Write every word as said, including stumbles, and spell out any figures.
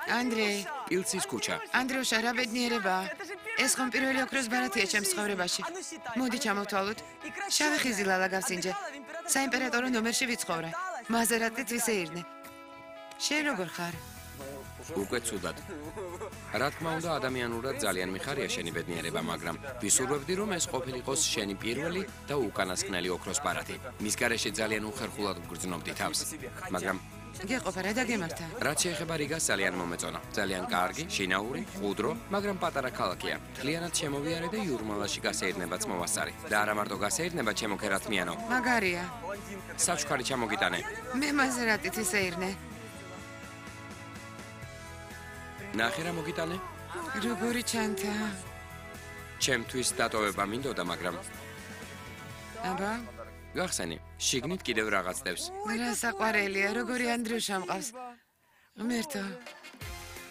Ანდრეი, პილცის ქუჩა. ანდრეუშა, რა ბედნიერებაა. ეს ხომ პირველი ოქროს ბარათია ჩემს ცხოვრებაში. მოდი ჩამოვთვალოთ. შავი ხიზი ლალა გავსინჯე. საიმპერატორო ნომერში ვიცხოვრე. მაზერატით ვისეირნე. შენ როგორ ხარ? უკვე ცუდად. რა თქმა უნდა, ადამიანურად ძალიან მიხარია შენი ბედნიერება, მაგრამ ვისურვებდი, რომ ეს ყოფილიყოს შენი პირველი და უკანასკნელი ოქროს ბარათი. მის გარეშე ძალიან უხერხულად გგრძნობდი თავს, მაგრამ გეყოფა რა დაგემართა? რაც შეეხება რიგას ძალიან მომეწონა. ძალიან კარგი, შინაური, ყუდრო, მაგრამ პატარა ქალაქია. მთლიანად შემოვიარე და იურმალაში გასეირნებაც მოვასწარი. და არა მარტო გასეირნება, ჩემო ქერათმიანო. მაგარია. საჩუქარი ჩამოგიტანე. მე მაზერატით ვისეირნე. ნახე რა მოგიტანე? როგორი ჩანთა? ჩემთვის დატოვება მინდოდა, მაგრამ აბა, გახსენი, შიგნით კიდევ რაღაც დევს. რა საყვარელია, როგორი ანდრეუშა მყავს. მერთო,